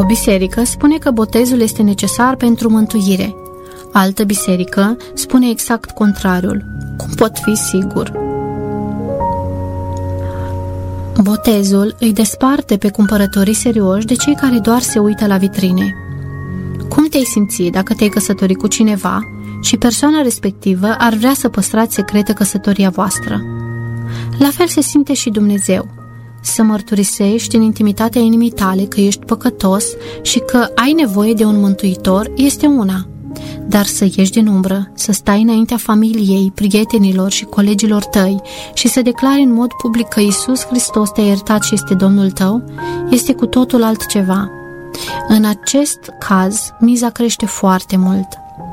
O biserică spune că botezul este necesar pentru mântuire. Altă biserică spune exact contrariul. Cum pot fi sigur? Botezul îi desparte pe cumpărătorii serioși de cei care doar se uită la vitrine. Cum te-ai simți dacă te-ai căsătorit cu cineva și persoana respectivă ar vrea să păstrați secretă căsătoria voastră? La fel se simte și Dumnezeu. Să mărturisești în intimitatea inimii tale că ești păcătos și că ai nevoie de un mântuitor este una. Dar să ieși din umbră, să stai înaintea familiei, prietenilor și colegilor tăi și să declari în mod public că Iisus Hristos te-a iertat și este Domnul tău, este cu totul altceva. În acest caz, miza crește foarte mult.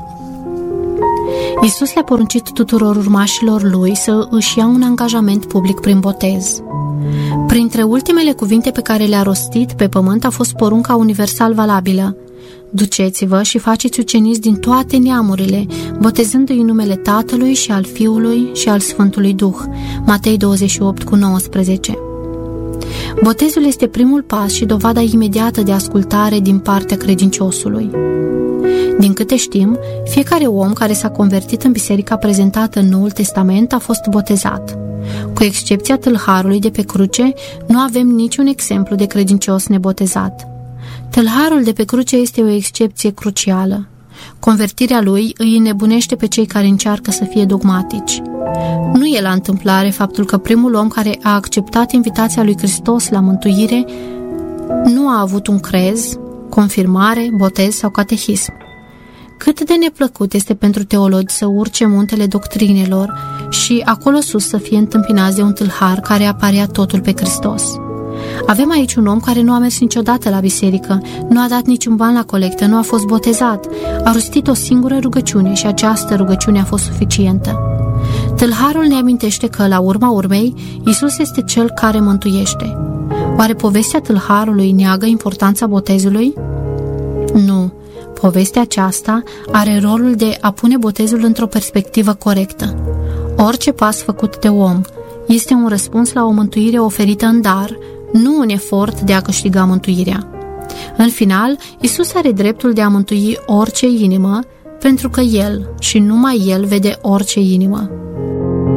Iisus le-a poruncit tuturor urmașilor lui să își ia un angajament public prin botez. Printre ultimele cuvinte pe care le-a rostit pe pământ a fost porunca universal valabilă: duceți-vă și faceți ucenici din toate neamurile, botezându-i în numele Tatălui și al Fiului și al Sfântului Duh. Matei 28:19. Botezul este primul pas și dovada imediată de ascultare din partea credinciosului. Din câte știm, fiecare om care s-a convertit în biserica prezentată în Noul Testament a fost botezat. Cu excepția tâlharului de pe cruce, nu avem niciun exemplu de credincios nebotezat. Tâlharul de pe cruce este o excepție crucială. Convertirea lui îi înnebunește pe cei care încearcă să fie dogmatici. Nu e la întâmplare faptul că primul om care a acceptat invitația lui Hristos la mântuire nu a avut un crez, confirmare, botez sau catehism. Cât de neplăcut este pentru teologi să urce muntele doctrinelor și acolo sus să fie întâmpinați de un tâlhar care aparea totul pe Hristos. Avem aici un om care nu a mers niciodată la biserică, nu a dat niciun ban la colectă, nu a fost botezat, a rostit o singură rugăciune și această rugăciune a fost suficientă. Tâlharul ne amintește că, la urma urmei, Iisus este Cel care mântuiește. Oare povestea tâlharului neagă importanța botezului? Nu. Povestea aceasta are rolul de a pune botezul într-o perspectivă corectă. Orice pas făcut de om este un răspuns la o mântuire oferită în dar, nu un efort de a câștiga mântuirea. În final, Iisus are dreptul de a mântui orice inimă, pentru că El și numai El vede orice inimă.